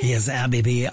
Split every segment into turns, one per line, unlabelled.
Hier ist RBB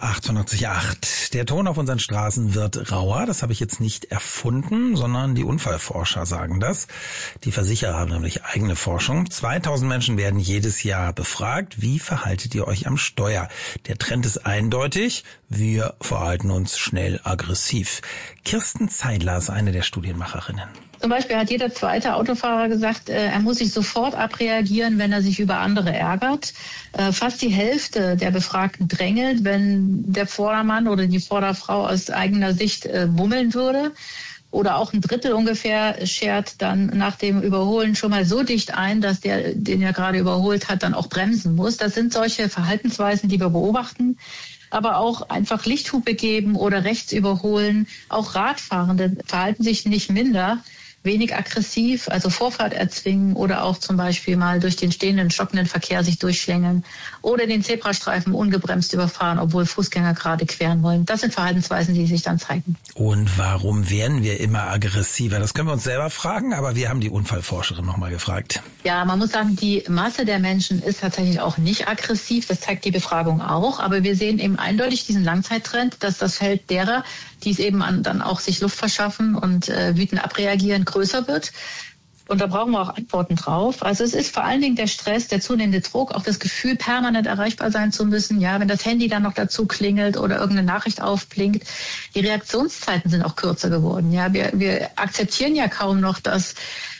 888. Der Ton auf unseren Straßen wird rauer. Das habe ich jetzt nicht erfunden, sondern die Unfallforscher sagen das. Die Versicherer haben nämlich eigene Forschung. 2000 Menschen werden jedes Jahr befragt. Wie verhaltet ihr euch am Steuer? Der Trend ist eindeutig. Wir verhalten uns schnell aggressiv. Kirsten Zeidler ist eine der Studienmacherinnen.
Zum Beispiel hat jeder zweite Autofahrer gesagt, er muss sich sofort abreagieren, wenn er sich über andere ärgert. Fast die Hälfte der Befragten drängelt, wenn der Vordermann oder die Vorderfrau aus eigener Sicht bummeln würde. Oder auch ein Drittel ungefähr schert dann nach dem Überholen schon mal so dicht ein, dass der, den er gerade überholt hat, dann auch bremsen muss. Das sind solche Verhaltensweisen, die wir beobachten. Aber auch einfach Lichthupe geben oder rechts überholen. Auch Radfahrende verhalten sich nicht minder. Wenig aggressiv, also Vorfahrt erzwingen oder auch zum Beispiel mal durch den stehenden, stockenden Verkehr sich durchschlängeln oder den Zebrastreifen ungebremst überfahren, obwohl Fußgänger gerade queren wollen. Das sind Verhaltensweisen, die sich dann zeigen.
Und warum werden wir immer aggressiver? Das können wir uns selber fragen, aber wir haben die Unfallforscherin nochmal gefragt.
Ja, man muss sagen, die Masse der Menschen ist tatsächlich auch nicht aggressiv. Das zeigt die Befragung auch. Aber wir sehen eben eindeutig diesen Langzeittrend, dass das Feld derer, die es eben dann auch sich Luft verschaffen und wütend abreagieren, größer wird. Und da brauchen wir auch Antworten drauf. Also es ist vor allen Dingen der Stress, der zunehmende Druck, auch das Gefühl, permanent erreichbar sein zu müssen. Ja, wenn das Handy dann noch dazu klingelt oder irgendeine Nachricht aufblinkt. Die Reaktionszeiten sind auch kürzer geworden. Ja, wir akzeptieren ja kaum noch, dass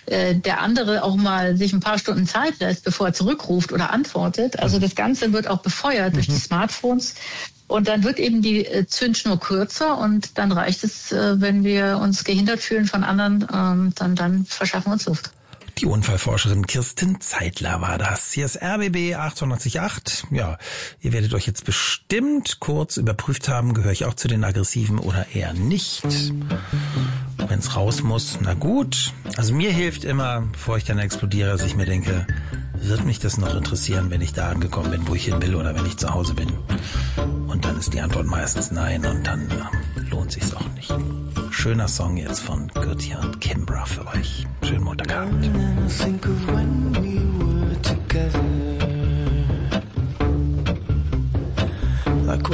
der andere auch mal sich ein paar Stunden Zeit lässt, bevor er zurückruft oder antwortet. Also das Ganze wird auch befeuert durch die Smartphones. Und dann wird eben die Zündschnur kürzer und dann reicht es, wenn wir uns gehindert fühlen von anderen, dann verschaffen wir uns Luft.
Die Unfallforscherin Kirsten Zeidler war das. Hier ist RBB 888. Ja, ihr werdet euch jetzt bestimmt kurz überprüft haben, gehöre ich auch zu den Aggressiven oder eher nicht. Wenn es raus muss, na gut. Also mir hilft immer, bevor ich dann explodiere, dass ich mir denke, wird mich das noch interessieren, wenn ich da angekommen bin, wo ich hin will oder wenn ich zu Hause bin? Und dann ist die Antwort meistens nein und dann lohnt sich's auch nicht. Schöner Song jetzt von Goodyear und Kimbra für euch. Schönen Montagabend.